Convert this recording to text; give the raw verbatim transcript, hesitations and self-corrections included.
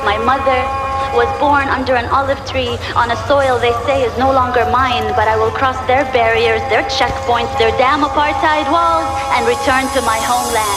My mother was born under an olive tree on a soil they say is no longer mine, but I will cross their barriers, their checkpoints, their damn apartheid walls, and return to my homeland.